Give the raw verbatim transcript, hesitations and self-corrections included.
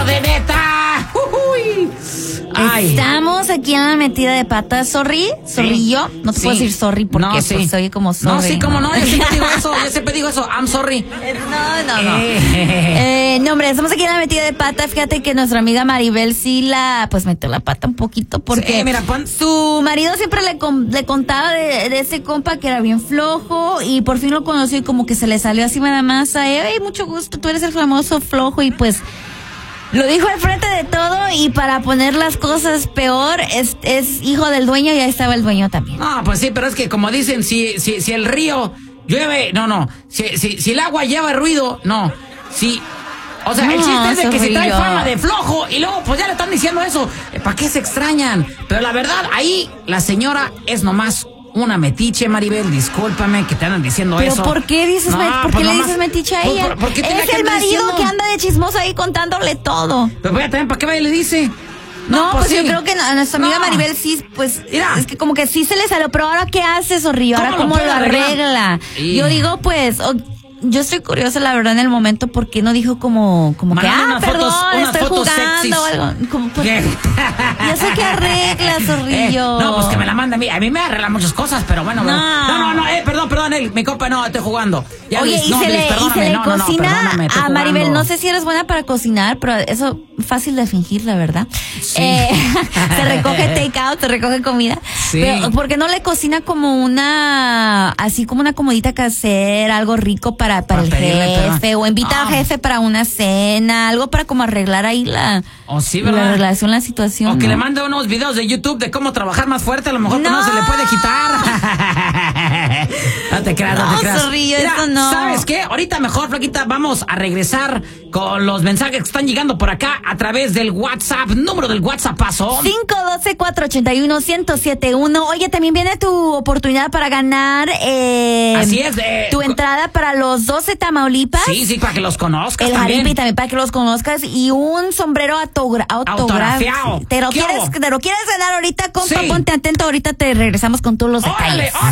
de neta. Uy. Ay. Estamos aquí en la metida de pata. Sorry, sorry Sí. yo. No te Sí. puedo decir sorry porque No, sí. pues, soy como sorry. No, sí, como no, yo siempre digo eso, yo siempre digo eso, I'm sorry. No, no, no. Eh. Eh, no, hombre, estamos aquí en la metida de pata. Fíjate que nuestra amiga Maribel sí la, pues metió la pata un poquito porque Sí, mira, pon- su marido siempre le, con- le contaba de, de ese compa que era bien flojo y por fin lo conoció y como que se le salió así nada más a él. Hey, mucho gusto, tú eres el famoso flojo y pues lo dijo al frente de todo y para poner las cosas peor es, es hijo del dueño y ahí estaba el dueño también. No, pues sí, pero es que como dicen, si, si, si el río llueve, no, no, si, si, si el agua lleva ruido, no, si... O sea, No, el chiste es de que se trae Zorrillo. fama de flojo y luego pues ya le están diciendo eso. ¿Para qué se extrañan? Pero la verdad, ahí la señora es nomás una metiche, Maribel. Discúlpame que te andan diciendo ¿Pero eso. por qué dices, No, met- por pues qué le nomás- dices metiche a pues, ella? ¿por- por qué tenía Es que el andar marido diciendo? que anda de chismoso ahí contándole todo. Pero voy a también, ¿para qué vaya y le dice? No, pues, sí. yo creo que a nuestra amiga No. Maribel sí, pues, Mira. es que como que sí se le salió, pero ahora ¿qué hace, Zorrillo? Ahora ¿Cómo lo ¿cómo lo puede arreglar? arregla? Y- Yo digo, pues, o- yo estoy curiosa, la verdad, en el momento, porque no dijo como, como que, Mándame ah, unas perdón, fotos- unas estoy fotos jugando sexys. o algo. Como, pues, ¿Qué? ya sé que arregla, Zorrillo. Eh, no, pues que me la manda a mí. A mí me arregla muchas cosas, pero bueno. No. No, no, no, eh, perdón, perdón, eh, mi compa, no, estoy jugando. Ya, Oye, Luis, y no, se Luis, le, y perdóname, se le no, no, no, cocina perdóname, estoy a Maribel. jugando. No sé si eres buena para cocinar, pero eso fácil de fingir, la verdad. Sí. Eh, se recoge take out, se recoge comida. Sí. Pero, ¿por qué no le cocina como una, así como una comidita casera, algo rico para, para, Para el pedirle, jefe? pero- O invita al Ah. jefe para una cena, algo para como arreglar ahí la, Oh, sí, la ¿verdad? relación, la situación. O que ¿no? le mande unos videos de YouTube de cómo trabajar más fuerte, a lo mejor que No. no se le puede quitar. No te creas, no, No, te creas. Zorrillo, Mira, eso no. ¿sabes qué? Ahorita mejor, Flaquita, vamos a regresar con los mensajes que están llegando por acá a través del WhatsApp, número del WhatsApp paso. cinco uno dos, cuatro ocho uno, uno cero siete uno. Oye, también viene tu oportunidad para ganar eh, Así es, eh, tu entrada para los doce Tamaulipas. Sí, sí, para que los conozcas El también. Jalipi también para que los conozcas y un sombrero autogra Autografiado. ¿Te lo ¿Qué quieres, hubo? te lo quieres ganar ahorita, compa? Sí. Ponte atento, ahorita te regresamos con todos los detalles. ¡Órale, órale!